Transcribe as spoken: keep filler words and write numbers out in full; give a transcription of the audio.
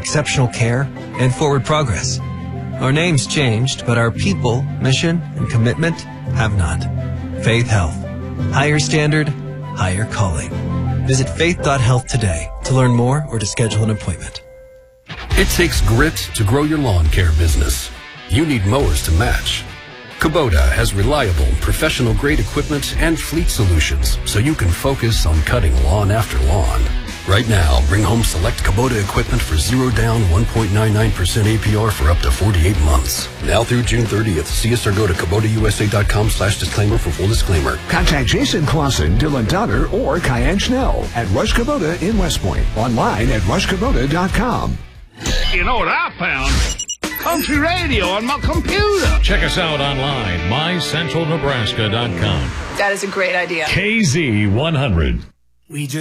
exceptional care and forward progress. Our name's changed, but our people, mission, and commitment have not. Faith Health. Higher standard, higher calling. Visit faith dot health today to learn more or to schedule an appointment. It takes grit to grow your lawn care business. You need mowers to match. Kubota has reliable, professional-grade equipment and fleet solutions so you can focus on cutting lawn after lawn. Right now, bring home select Kubota equipment for zero down, one point nine nine percent A P R for up to forty-eight months. Now through June thirtieth. See us or go to Kubota U S A dot com slash disclaimer for full disclaimer. Contact Jason Clausen, Dylan Donner, or Kyan Schnell at Rush Kubota in West Point. Online at rush kubota dot com. You know what I found? Country radio on my computer. Check us out online, my central nebraska dot com. That is a great idea. K Z one hundred. We just